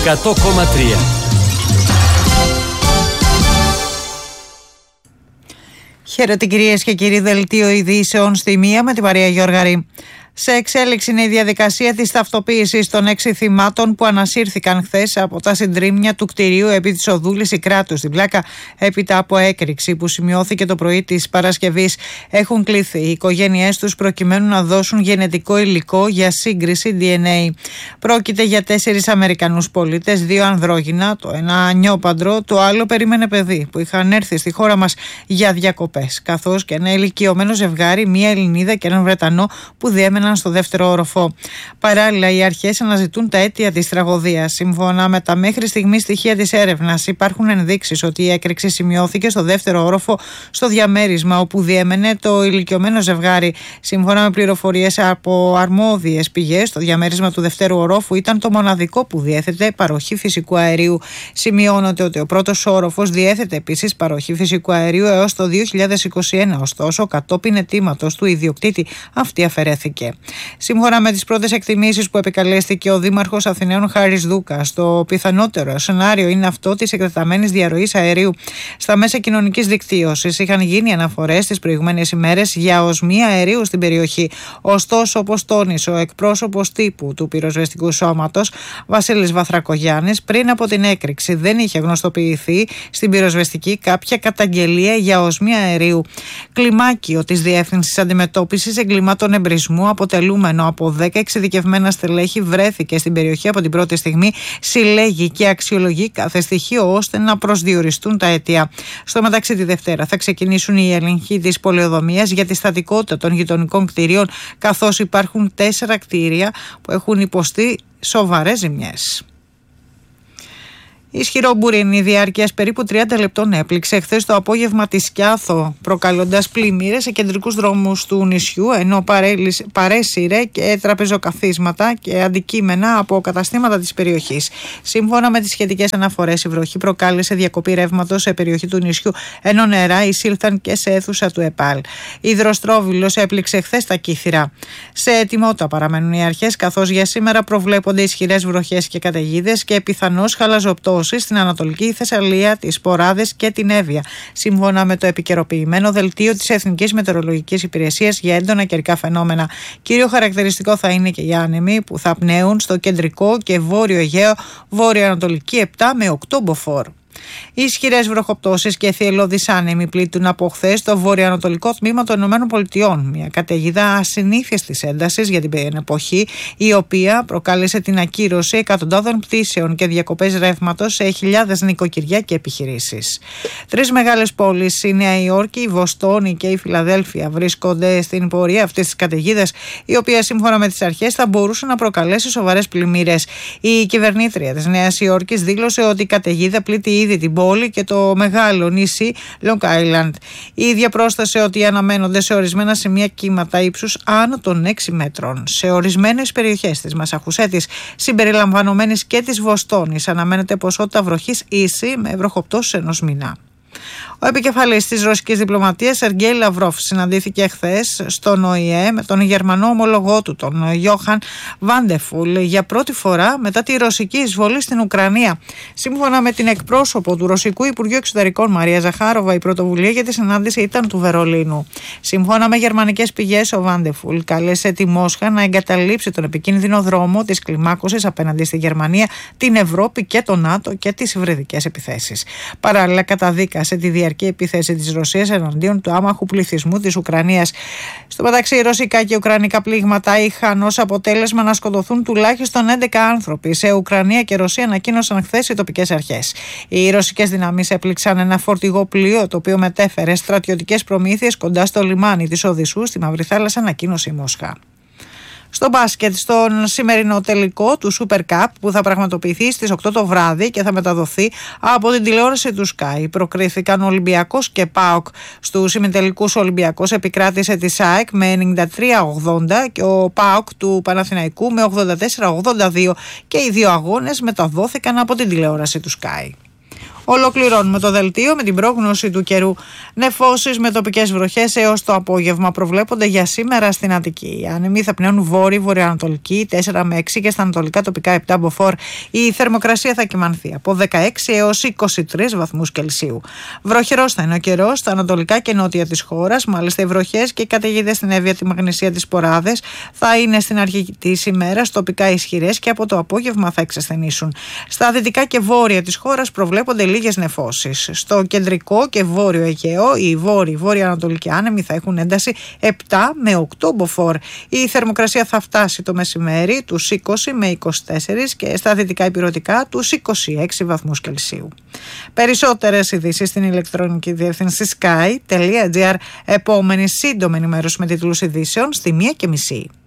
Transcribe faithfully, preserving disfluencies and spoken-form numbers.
εκατό κόμμα τρία. Χαίρετε κυρίες και κύριοι, δελτίο ειδήσεων στη μία με την Μαρία Γιώργαρη. Σε εξέλιξη είναι η διαδικασία της ταυτοποίησης των έξι θυμάτων που ανασύρθηκαν χθες από τα συντρίμμια του κτηρίου επί της οδού Λυσικράτου στην Πλάκα, έπειτα από έκρηξη που σημειώθηκε το πρωί της Παρασκευής. Έχουν κληθεί οι οικογένειές τους προκειμένου να δώσουν γενετικό υλικό για σύγκριση ντι εν έι. Πρόκειται για τέσσερις Αμερικανούς πολίτες, δύο ανδρόγυνα, το ένα νιόπαντρο, το άλλο περίμενε παιδί, που είχαν έρθει στη χώρα μας για διακοπές, καθώς και ένα ηλικιωμένο ζευγάρι, μία Ελληνίδα και έναν Βρετανό που διέμεναν στο δεύτερο όροφο. Παράλληλα, οι αρχές αναζητούν τα αίτια της τραγωδίας. Σύμφωνα με τα μέχρι στιγμή στοιχεία της έρευνας, υπάρχουν ενδείξεις ότι η έκρηξη σημειώθηκε στο δεύτερο όροφο, στο διαμέρισμα όπου διέμενε το ηλικιωμένο ζευγάρι. Σύμφωνα με πληροφορίες από αρμόδιες πηγές, το διαμέρισμα του δευτέρου ορόφου ήταν το μοναδικό που διέθετε παροχή φυσικού αερίου. Σημειώνεται ότι ο πρώτος όροφος διέθετε επίσης παροχή φυσικού αερίου έως το δύο χιλιάδες είκοσι ένα, ωστόσο, κατόπιν αιτήματος του ιδιοκτήτη, αυτή αφαιρέθηκε. Σύμφωνα με τις πρώτες εκτιμήσεις που επικαλέστηκε ο Δήμαρχος Αθηναίων Χάρης Δούκας, το πιθανότερο σενάριο είναι αυτό της εκτεταμένης διαρροής αερίου. Στα μέσα κοινωνικής δικτύωσης είχαν γίνει αναφορές τις προηγούμενες ημέρες για οσμία αερίου στην περιοχή. Ωστόσο, όπως τόνισε ο εκπρόσωπος τύπου του πυροσβεστικού σώματος, Βασίλης Βαθρακογιάννης, πριν από την έκρηξη δεν είχε γνωστοποιηθεί στην πυροσβεστική κάποια καταγγελία για οσμία αερίου. Κλιμάκιο της Διεύθυνσης Αντιμετώπισης Εγκλημάτων Εμπρισμού, αποτελούμενο από δέκα εξειδικευμένα στελέχη, βρέθηκε στην περιοχή από την πρώτη στιγμή, συλλέγει και αξιολογεί κάθε στοιχείο ώστε να προσδιοριστούν τα αίτια. Στο μεταξύ, τη Δευτέρα θα ξεκινήσουν οι έλεγχοι της πολεοδομίας για τη στατικότητα των γειτονικών κτηρίων, καθώς υπάρχουν τέσσερα κτίρια που έχουν υποστεί σοβαρές ζημιές. Ισχυρό μπουρίνι διάρκειας περίπου τριάντα λεπτών έπληξε χθες το απόγευμα τη Σκιάθο, προκαλώντας πλημμύρες σε κεντρικούς δρόμους του νησιού, ενώ παρέσυρε και τραπεζοκαθίσματα και αντικείμενα από καταστήματα της περιοχής. Σύμφωνα με τις σχετικές αναφορές, η βροχή προκάλεσε διακοπή ρεύματος σε περιοχή του νησιού, ενώ νερά εισήλθαν και σε αίθουσα του ΕΠΑΛ. Υδροστρόβιλος έπληξε χθες τα Κύθυρα. Σε ετοιμότητα παραμένουν οι αρχές, καθώς για σήμερα προβλέπονται ισχυρές βροχές και καταιγίδες και πιθανώς χαλαζοπτώσεις στην Ανατολική Θεσσαλία, τις Ποράδες και την Εύβοια, σύμφωνα με το επικαιροποιημένο δελτίο της Εθνικής Μετεωρολογικής Υπηρεσίας για έντονα καιρικά φαινόμενα. Κύριο χαρακτηριστικό θα είναι και οι άνεμοι που θα πνέουν στο κεντρικό και βόρειο Αιγαίο, βόρειο-ανατολική επτά με οκτώ μποφόρ. Οι ισχυρές βροχοπτώσεις και θυελλώδεις άνεμοι πλήττουν από χθες το βορειοανατολικό τμήμα των ΗΠΑ. Μια καταιγίδα ασυνήθιστης έντασης για την εποχή, η οποία προκάλεσε την ακύρωση εκατοντάδων πτήσεων και διακοπές ρεύματος σε χιλιάδες νοικοκυριά και επιχειρήσεις. Τρεις μεγάλες πόλεις, η Νέα Υόρκη, η Βοστόνη και η Φιλαδέλφια, βρίσκονται στην πορεία αυτής της καταιγίδας, η οποία σύμφωνα με τις αρχές θα μπορούσε να προκαλέσει σοβαρές πλημμύρες. Η κυβερνήτρια της Νέας Υόρκης δήλωσε ότι η καταιγίδα πλήττει ήδη την πόλη και το μεγάλο νησί Long Island. Η ίδια πρόσθεσε ότι αναμένονται σε ορισμένα σημεία κύματα ύψους άνω των έξι μέτρων. Σε ορισμένες περιοχές της Μασαχουσέτης, συμπεριλαμβανομένης και της Βοστόνης, αναμένεται ποσότητα βροχής ίση με βροχοπτώσεις ενός μήνα. Ο επικεφαλής της ρωσικής διπλωματίας, Σεργέι Λαυρόφ, συναντήθηκε χθες στον Ο Η Ε με τον Γερμανό ομολογό του, τον Γιόχαν Βάντεφουλ, για πρώτη φορά μετά τη ρωσική εισβολή στην Ουκρανία. Σύμφωνα με την εκπρόσωπο του Ρωσικού Υπουργείου Εξωτερικών, Μαρία Ζαχάροβα, η πρωτοβουλία για τη συνάντηση ήταν του Βερολίνου. Σύμφωνα με γερμανικές πηγές, ο Βάντεφουλ κάλεσε τη Μόσχα να εγκαταλείψει τον επικίνδυνο δρόμο της κλιμάκωσης απέναντι στη Γερμανία, την Ευρώπη και το ΝΑΤΟ και τις υβριδικές επιθέσεις. Παράλληλα, καταδίκασε τη διαρκή επίθεση της Ρωσίας εναντίον του άμαχου πληθυσμού της Ουκρανίας. Στο μεταξύ, ρωσικά και ουκρανικά πλήγματα είχαν ως αποτέλεσμα να σκοτωθούν τουλάχιστον έντεκα άνθρωποι. Σε Ουκρανία και Ρωσία ανακοίνωσαν χθες οι τοπικές αρχές. Οι ρωσικές δυνάμεις έπληξαν ένα φορτηγό πλοίο, το οποίο μετέφερε στρατιωτικές προμήθειες κοντά στο λιμάνι της Οδυσσού, στη Μαύρη Θάλασσα, ανακοίνωσε η Μόσχα. Στο μπάσκετ, στον σημερινό τελικό του Super Cup που θα πραγματοποιηθεί στις οκτώ το βράδυ και θα μεταδοθεί από την τηλεόραση του Sky, προκρίθηκαν Ολυμπιακός και ΠΑΟΚ. Στους ημιτελικούς, ο Ολυμπιακός επικράτησε τη ΣΑΕΚ με ενενήντα τρία ογδόντα και ο ΠΑΟΚ του Παναθηναϊκού με ογδόντα τέσσερα ογδόντα δύο και οι δύο αγώνες μεταδόθηκαν από την τηλεόραση του Sky. Ολοκληρώνουμε το δελτίο με την πρόγνωση του καιρού. Νεφώσεις με τοπικές βροχές έως το απόγευμα προβλέπονται για σήμερα στην Αττική. Οι άνεμοι θα πνέουν βόρειο-βορειοανατολική τέσσερα με έξι και στα ανατολικά τοπικά επτά μποφόρ. Η θερμοκρασία θα κυμανθεί από δεκαέξι έως είκοσι τρεις βαθμούς Κελσίου. Βροχερός θα είναι ο καιρός στα ανατολικά και νότια της χώρας. Μάλιστα, οι βροχές και οι καταιγίδες στην Εύβοια, τη Μαγνησία, τις Ποράδες θα είναι στην αρχή της ημέρας τοπικά ισχυρές και από το απόγευμα θα εξασθενήσουν. Στα δυτικά και βόρεια της χώρας προβλέπονται λίγες νεφώσεις. Στο κεντρικό και βόρειο Αιγαίο, οι βόρειοι βόρειο-ανατολικοί άνεμοι θα έχουν ένταση επτά με οκτώ μποφόρ. Η θερμοκρασία θα φτάσει το μεσημέρι τους είκοσι με είκοσι τέσσερα και στα δυτικά ηπειρωτικά τους είκοσι έξι βαθμούς Κελσίου. Περισσότερες ειδήσεις στην ηλεκτρονική διεύθυνση sky τελεία gr. Επόμενη σύντομη ενημέρωση με τίτλους ειδήσεων στη μία και μισή.